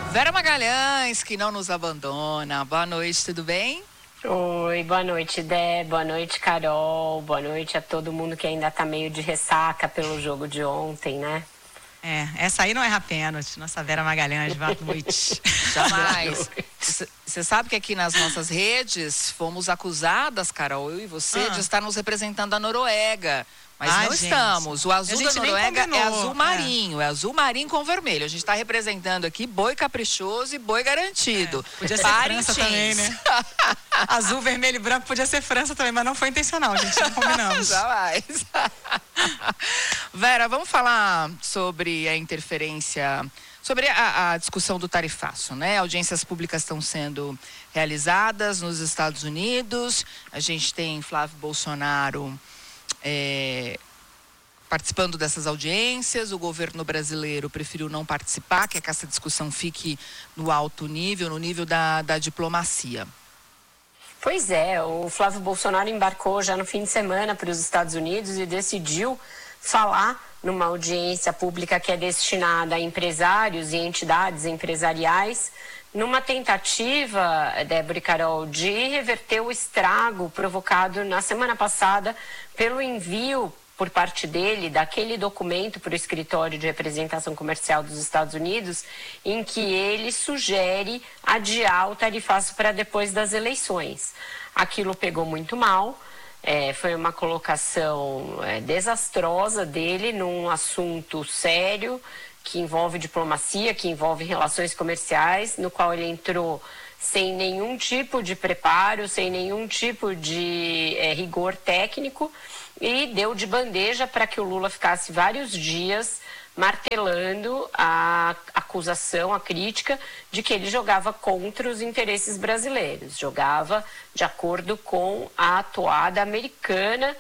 Vera Magalhães, que não nos abandona. Boa noite, tudo bem? Oi, boa noite, Dé, boa noite, Carol, boa noite a todo mundo que ainda tá meio de ressaca pelo jogo de ontem, né? Essa aí não erra pênalti, nossa Vera Magalhães, boa noite. Jamais. Você sabe que aqui nas nossas redes fomos acusadas, Carol, eu e você, de estar nos representando a Noruega. Mas não gente, estamos. O azul da Noruega é azul marinho, é azul marinho com vermelho. A gente está representando aqui boi caprichoso e boi garantido. Podia ser França também, né? Azul, vermelho e branco podia ser França também, mas não foi intencional, gente, não combinamos. Jamais. Vera, vamos falar sobre a interferência, sobre a discussão do tarifaço, né? Audiências públicas estão sendo realizadas nos Estados Unidos. A gente tem Flávio Bolsonaro participando dessas audiências. O governo brasileiro preferiu não participar, quer que essa discussão fique no alto nível, no nível da diplomacia. Pois é, o Flávio Bolsonaro embarcou já no fim de semana para os Estados Unidos e decidiu falar numa audiência pública que é destinada a empresários e entidades empresariais, numa tentativa, Débora e Carol, de reverter o estrago provocado na semana passada pelo envio por parte dele daquele documento para o Escritório de Representação Comercial dos Estados Unidos, em que ele sugere adiar o tarifaço para depois das eleições. Aquilo pegou muito mal. Foi uma colocação desastrosa dele num assunto sério, que envolve diplomacia, que envolve relações comerciais, no qual ele entrou sem nenhum tipo de preparo, sem nenhum tipo de rigor técnico, e deu de bandeja para que o Lula ficasse vários dias martelando a acusação, a crítica de que ele jogava contra os interesses brasileiros, jogava de acordo com a toada americana,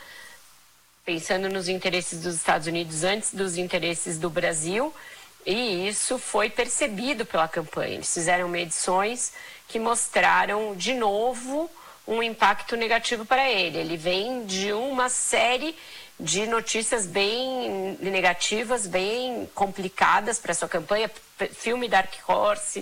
pensando nos interesses dos Estados Unidos antes dos interesses do Brasil. E isso foi percebido pela campanha. Eles fizeram medições que mostraram de novo um impacto negativo para ele. Ele vem de uma série de notícias bem negativas, bem complicadas para sua campanha, filme Dark Horse,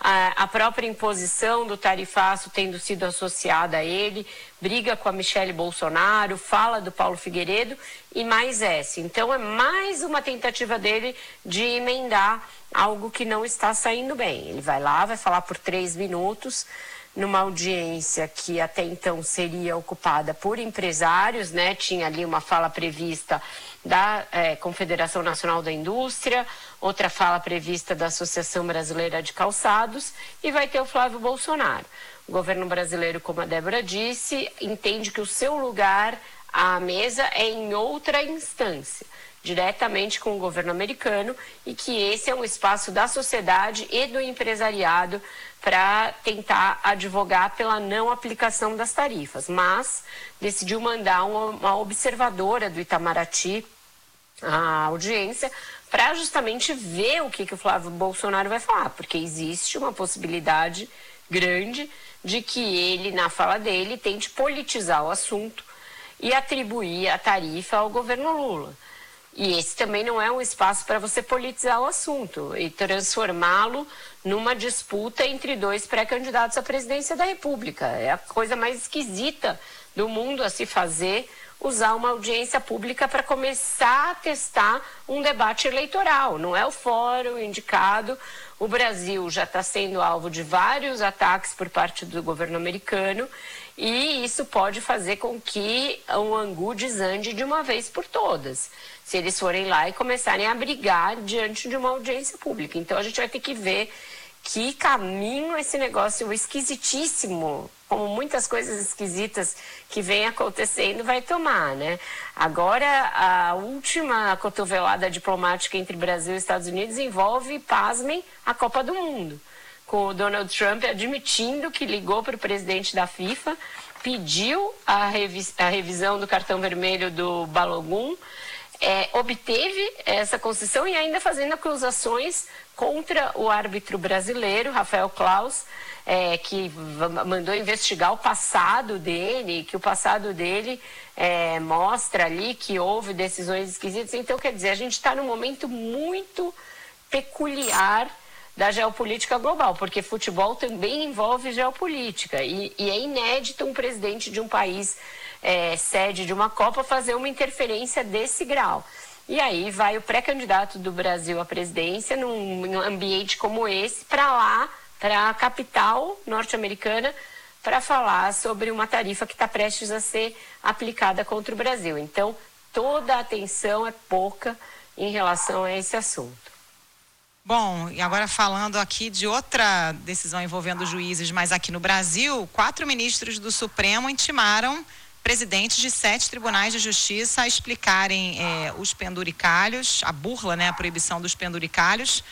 a própria imposição do tarifaço tendo sido associada a ele, briga com a Michele Bolsonaro, fala do Paulo Figueiredo e mais essa. Então é mais uma tentativa dele de emendar algo que não está saindo bem. Ele vai lá, vai falar por 3 minutos, numa audiência que até então seria ocupada por empresários, né? Tinha ali uma fala prevista da Confederação Nacional da Indústria, outra fala prevista da Associação Brasileira de Calçados, e vai ter o Flávio Bolsonaro. O governo brasileiro, como a Débora disse, entende que o seu lugar à mesa é em outra instância, diretamente com o governo americano, e que esse é um espaço da sociedade e do empresariado para tentar advogar pela não aplicação das tarifas, mas decidiu mandar uma observadora do Itamaraty à audiência para justamente ver o que o Flávio Bolsonaro vai falar, porque existe uma possibilidade grande de que ele, na fala dele, tente politizar o assunto e atribuir a tarifa ao governo Lula. E esse também não é um espaço para você politizar o assunto e transformá-lo numa disputa entre 2 pré-candidatos à presidência da República. É a coisa mais esquisita do mundo a se fazer, usar uma audiência pública para começar a testar um debate eleitoral. Não é o fórum indicado. O Brasil já está sendo alvo de vários ataques por parte do governo americano, e isso pode fazer com que o angu desande de uma vez por todas, se eles forem lá e começarem a brigar diante de uma audiência pública. Então a gente vai ter que ver que caminho esse negócio esquisitíssimo, como muitas coisas esquisitas que vem acontecendo, vai tomar, né? Agora, a última cotovelada diplomática entre Brasil e Estados Unidos envolve, pasmem, a Copa do Mundo, com o Donald Trump admitindo que ligou para o presidente da FIFA, pediu a revisão do cartão vermelho do Balogun, obteve essa concessão e ainda fazendo acusações contra o árbitro brasileiro, Rafael Claus, que mandou investigar o passado dele, que o passado dele mostra ali que houve decisões esquisitas. Então, quer dizer, a gente está num momento muito peculiar da geopolítica global, porque futebol também envolve geopolítica. E é inédito um presidente de um país sede de uma Copa fazer uma interferência desse grau. E aí vai o pré-candidato do Brasil à presidência, num ambiente como esse, para lá, para a capital norte-americana, para falar sobre uma tarifa que está prestes a ser aplicada contra o Brasil. Então, toda a atenção é pouca em relação a esse assunto. Bom, e agora falando aqui de outra decisão envolvendo juízes, mas aqui no Brasil, 4 ministros do Supremo intimaram presidentes de 7 tribunais de justiça a explicarem os penduricalhos, a burla, né, a proibição dos penduricalhos,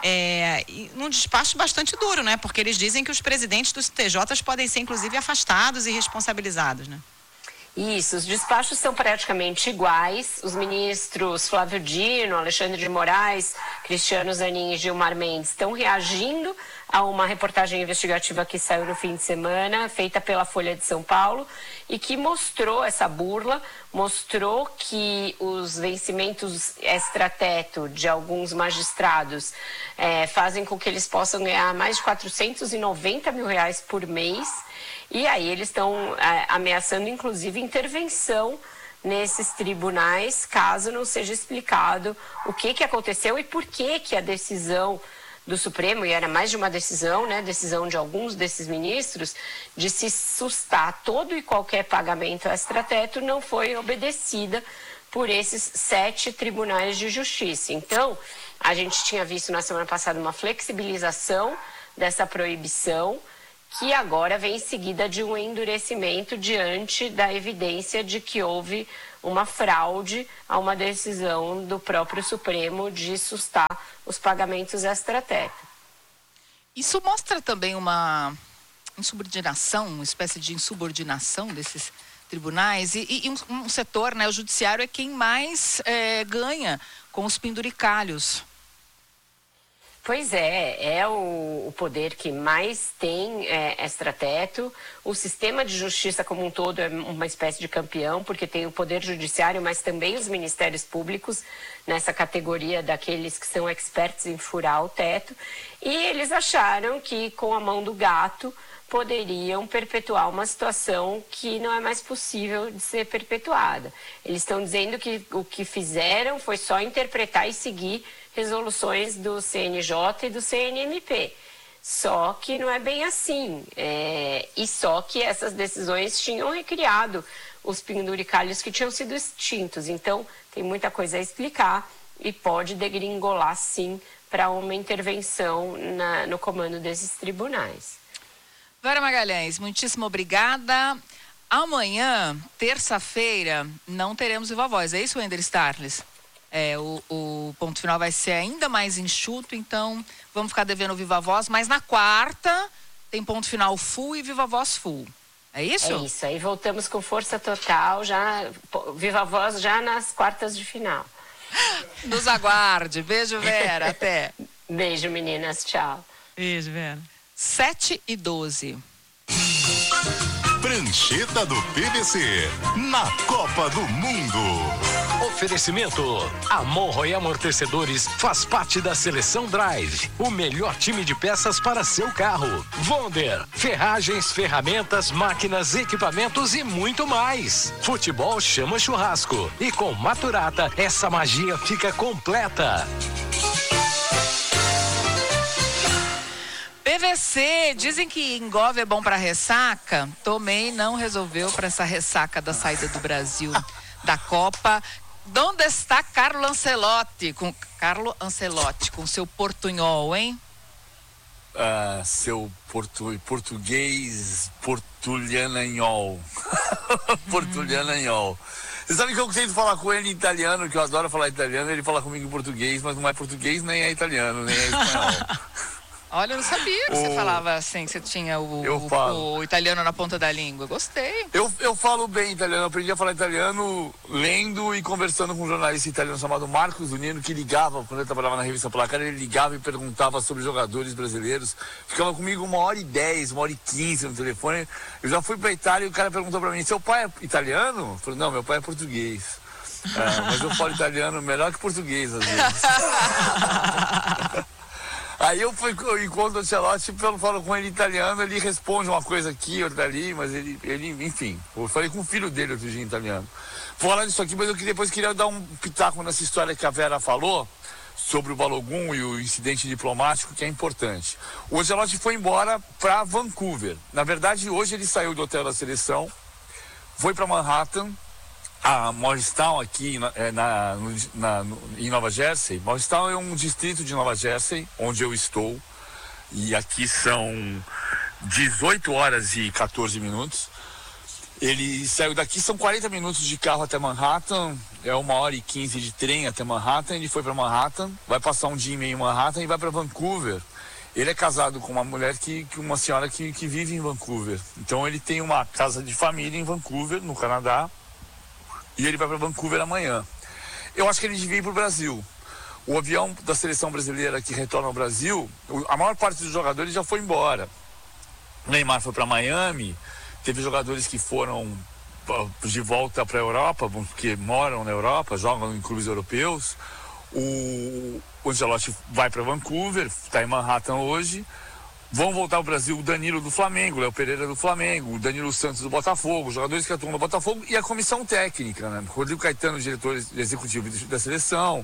e num despacho bastante duro, né, porque eles dizem que os presidentes dos TJs podem ser inclusive afastados e responsabilizados, né? Isso, os despachos são praticamente iguais. Os ministros Flávio Dino, Alexandre de Moraes, Cristiano Zanin e Gilmar Mendes estão reagindo a uma reportagem investigativa que saiu no fim de semana, feita pela Folha de São Paulo, e que mostrou essa burla, mostrou que os vencimentos extrateto de alguns magistrados fazem com que eles possam ganhar mais de R$490 mil por mês. E aí eles estão ameaçando, inclusive, intervenção nesses tribunais, caso não seja explicado o que aconteceu e por que a decisão do Supremo, e era mais de uma decisão, né, decisão de alguns desses ministros, de se sustar todo e qualquer pagamento extrateto, não foi obedecida por esses 7 tribunais de justiça. Então, a gente tinha visto na semana passada uma flexibilização dessa proibição, que agora vem em seguida de um endurecimento diante da evidência de que houve uma fraude a uma decisão do próprio Supremo de sustar os pagamentos extrateto. Isso mostra também uma insubordinação, uma espécie de insubordinação desses tribunais e um setor, né, o judiciário é quem mais ganha com os penduricalhos. Pois é o poder que mais tem extrateto. O sistema de justiça como um todo é uma espécie de campeão, porque tem o poder judiciário, mas também os ministérios públicos nessa categoria daqueles que são experts em furar o teto. E eles acharam que com a mão do gato poderiam perpetuar uma situação que não é mais possível de ser perpetuada. Eles estão dizendo que o que fizeram foi só interpretar e seguir resoluções do CNJ e do CNMP. Só que não é bem assim. E só que essas decisões tinham recriado os penduricalhos que tinham sido extintos. Então, tem muita coisa a explicar e pode degringolar, sim, para uma intervenção no comando desses tribunais. Vera Magalhães, muitíssimo obrigada. Amanhã, terça-feira, não teremos Viva Voz. É isso, Wender Starles? O ponto final vai ser ainda mais enxuto, então vamos ficar devendo Viva Voz, mas na quarta tem ponto final full e Viva Voz full. É isso? É isso, aí voltamos com força total, já Viva Voz já nas quartas de final. Nos aguarde. Beijo, Vera. Até. Beijo, meninas. Tchau. Beijo, Vera. 7h12. Prancheta do PVC, na Copa do Mundo. Oferecimento: Amorro e Amortecedores faz parte da Seleção Drive, o melhor time de peças para seu carro. Wonder, ferragens, ferramentas, máquinas, equipamentos e muito mais. Futebol chama churrasco e com Maturata essa magia fica completa. PVC, dizem que engove é bom para ressaca. Tomei, não resolveu para essa ressaca da saída do Brasil da Copa. Onde está Carlo Ancelotti com seu portunhol, hein? Seu português portuliananhol. Portuliananhol. Você sabe que eu tento falar com ele em italiano, que eu adoro falar italiano, ele fala comigo em português, mas não é português, nem é italiano, nem é espanhol. Olha, eu não sabia que você falava assim, que você tinha o italiano na ponta da língua. Gostei. Eu falo bem italiano, eu aprendi a falar italiano lendo e conversando com um jornalista italiano chamado Marcos Zunino, que ligava, quando eu trabalhava na revista Placar, ele ligava e perguntava sobre jogadores brasileiros. Ficava comigo 1h10, 1h15 no telefone. Eu já fui pra Itália e o cara perguntou pra mim: seu pai é italiano? Eu falei: não, meu pai é português. Mas eu falo italiano melhor que português, às vezes. Aí eu encontro o Ancelotti, falo com ele em italiano, ele responde uma coisa aqui, outra ali, mas ele enfim, eu falei com o filho dele outro dia em italiano. Vou falar disso aqui, mas eu depois queria dar um pitaco nessa história que a Vera falou, sobre o Balogun e o incidente diplomático, que é importante. O Ancelotti foi embora para Vancouver. Na verdade, hoje ele saiu do hotel da seleção, foi para Manhattan, a Morristown aqui em Nova Jersey. Morristown é um distrito de Nova Jersey, onde eu estou, e aqui são 18 horas e 14 minutos. Ele saiu daqui, são 40 minutos de carro até Manhattan, é 1h15 de trem até Manhattan. Ele foi para Manhattan, vai passar um dia e meio em Manhattan e vai para Vancouver. Ele é casado com uma mulher uma senhora que vive em Vancouver. Então ele tem uma casa de família em Vancouver, no Canadá, e ele vai para Vancouver amanhã. Eu acho que ele devia ir para o Brasil. O avião da seleção brasileira que retorna ao Brasil, a maior parte dos jogadores já foi embora. O Neymar foi para Miami. Teve jogadores que foram de volta para a Europa, porque moram na Europa, jogam em clubes europeus. O Ancelotti vai para Vancouver, está em Manhattan hoje. Vão voltar ao Brasil o Danilo do Flamengo, o Léo Pereira do Flamengo, o Danilo Santos do Botafogo, os jogadores que atuam no Botafogo e a comissão técnica, né? Rodrigo Caetano, diretor executivo da seleção,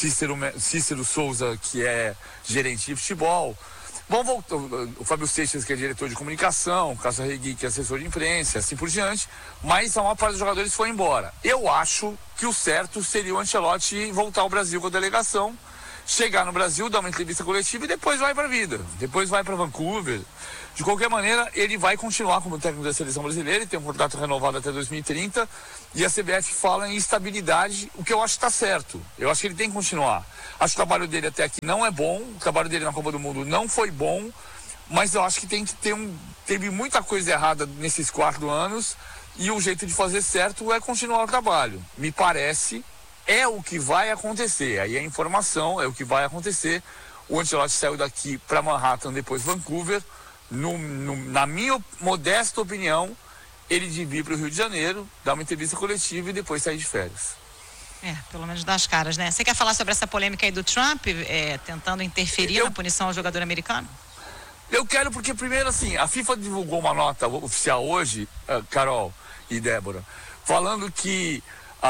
Cícero Souza, que é gerente de futebol. Vão voltar, o Fábio Seixas, que é diretor de comunicação, o Cássio Regui, que é assessor de imprensa, assim por diante, mas a maior parte dos jogadores foi embora. Eu acho que o certo seria o Ancelotti voltar ao Brasil com a delegação, chegar no Brasil, dar uma entrevista coletiva e depois vai para a vida, depois vai para Vancouver. De qualquer maneira, ele vai continuar como técnico da seleção brasileira, ele tem um contrato renovado até 2030 e a CBF fala em estabilidade, o que eu acho que está certo. Eu acho que ele tem que continuar. Acho que o trabalho dele até aqui não é bom, o trabalho dele na Copa do Mundo não foi bom, mas eu acho que tem que ter teve muita coisa errada nesses 4 anos e o jeito de fazer certo é continuar o trabalho. Me parece, é o que vai acontecer. Aí a informação é o que vai acontecer. O Ancelotti saiu daqui para Manhattan, depois Vancouver. Na minha modesta opinião, ele devia ir para o Rio de Janeiro, dar uma entrevista coletiva e depois sair de férias. Pelo menos das caras, né? Você quer falar sobre essa polêmica aí do Trump, tentando interferir na punição ao jogador americano? Eu quero porque, primeiro, assim, a FIFA divulgou uma nota oficial hoje, Carol e Débora, falando que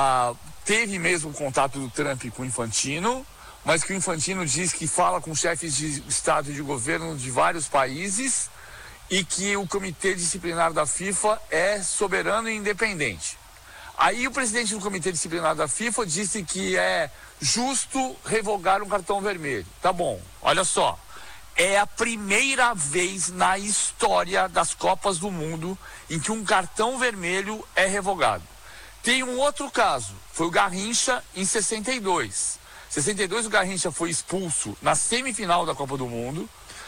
teve mesmo contato do Trump com o Infantino, mas que o Infantino diz que fala com chefes de Estado e de governo de vários países e que o Comitê Disciplinar da FIFA é soberano e independente. Aí o presidente do Comitê Disciplinar da FIFA disse que é justo revogar um cartão vermelho. Tá bom, olha só. É a primeira vez na história das Copas do Mundo em que um cartão vermelho é revogado. Tem um outro caso, foi o Garrincha em 62. Em 62 o Garrincha foi expulso na semifinal da Copa do Mundo.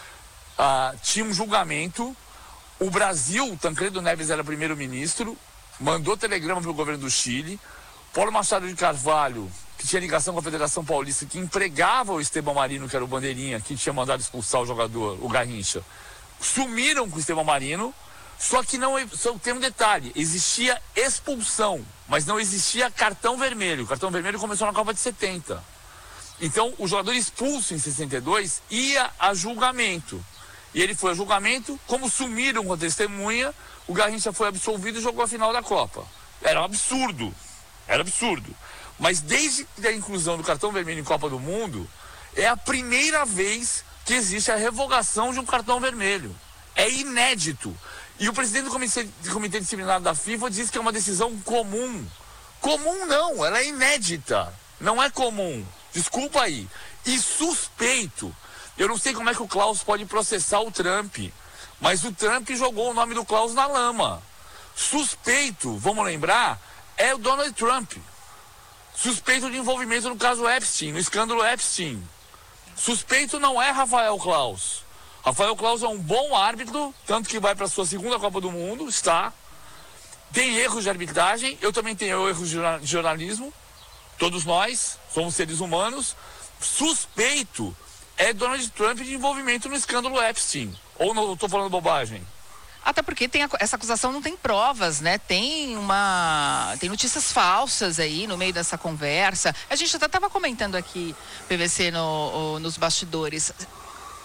Tinha um julgamento. O Brasil, Tancredo Neves era primeiro-ministro, mandou telegrama para o governo do Chile. Paulo Machado de Carvalho, que tinha ligação com a Federação Paulista, que empregava o Estevão Marino, que era o bandeirinha, que tinha mandado expulsar o jogador, o Garrincha, sumiram com o Estevão Marino. Só que só tem um detalhe, existia expulsão, mas não existia cartão vermelho. O cartão vermelho começou na Copa de 70. Então, o jogador expulso em 62 ia a julgamento. E ele foi a julgamento, como sumiram com a testemunha, o Garrincha foi absolvido e jogou a final da Copa. Era um absurdo. Era absurdo. Mas desde a inclusão do cartão vermelho em Copa do Mundo, é a primeira vez que existe a revogação de um cartão vermelho. É inédito. E o presidente do Comitê Disciplinar da FIFA diz que é uma decisão comum. Comum não, ela é inédita. Não é comum. Desculpa aí. E suspeito. Eu não sei como é que o Klaus pode processar o Trump, mas o Trump jogou o nome do Klaus na lama. Suspeito, vamos lembrar, é o Donald Trump. Suspeito de envolvimento no caso Epstein, no escândalo Epstein. Suspeito não é Rafael Klaus. Rafael Klaus é um bom árbitro, tanto que vai para a sua segunda Copa do Mundo, está. Tem erros de arbitragem, eu também tenho erros de jornalismo. Todos nós somos seres humanos. Suspeito é Donald Trump de envolvimento no escândalo Epstein. Ou não estou falando bobagem? Até porque essa acusação não tem provas, né? Tem notícias falsas aí no meio dessa conversa. A gente até estava comentando aqui, PVC, nos bastidores.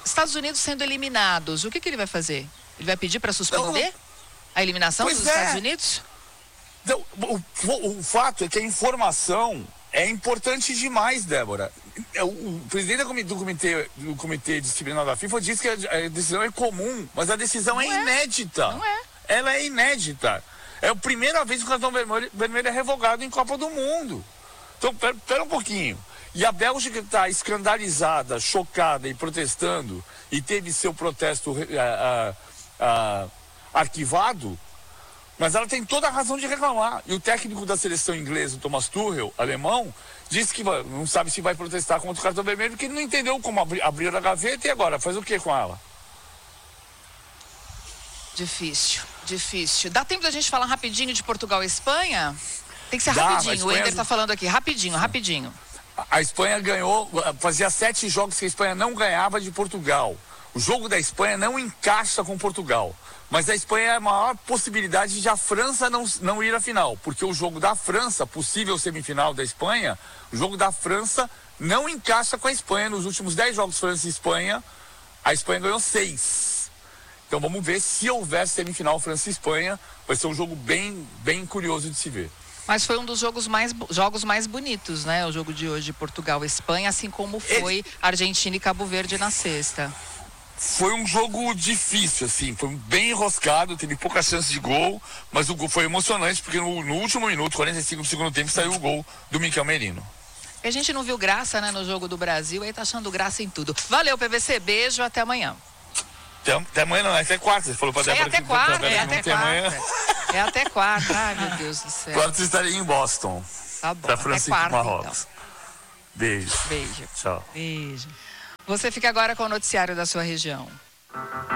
Estados Unidos sendo eliminados, o que ele vai fazer? Ele vai pedir para suspender a eliminação dos Estados Unidos? Então, o fato é que a informação é importante demais, Débora. O presidente do comitê disciplinar da FIFA disse que a decisão é comum, mas a decisão é inédita. Não é. Ela é inédita. É a primeira vez que o cartão vermelho é revogado em Copa do Mundo. Então, pera um pouquinho. E a Bélgica está escandalizada, chocada e protestando, e teve seu protesto arquivado, mas ela tem toda a razão de reclamar. E o técnico da seleção inglesa, o Thomas Tuchel, alemão, disse que não sabe se vai protestar contra o cartão vermelho, porque ele não entendeu como abrir a gaveta e agora faz o que com ela? Difícil. Dá tempo da gente falar rapidinho de Portugal e Espanha? Tem que ser rapidinho, o Ender está falando aqui, rapidinho. A Espanha ganhou, fazia 7 jogos que a Espanha não ganhava de Portugal. O jogo da Espanha não encaixa com Portugal. Mas a Espanha é a maior possibilidade de a França não ir à final. Porque o jogo da França, possível semifinal da Espanha, o jogo da França não encaixa com a Espanha. Nos últimos 10 jogos França e Espanha, a Espanha ganhou 6. Então vamos ver se houver semifinal França e Espanha. Vai ser um jogo bem curioso de se ver. Mas foi um dos jogos mais bonitos, né? O jogo de hoje, Portugal e Espanha, assim como foi Argentina e Cabo Verde na sexta. Foi um jogo difícil, assim, foi bem enroscado, teve pouca chance de gol, mas o gol foi emocionante, porque no último minuto, 45 do segundo tempo, saiu o gol do Mikel Merino. A gente não viu graça, né, no jogo do Brasil, aí tá achando graça em tudo. Valeu, PVC, beijo, até amanhã. Até amanhã não, é até quarta, você falou pra Débora até quarta, É até quarta, ai meu Deus do céu. Quarta estarei em Boston. Tá bom, pra França e Marrocos. Então. Beijo. Beijo. Tchau. Beijo. Você fica agora com o noticiário da sua região.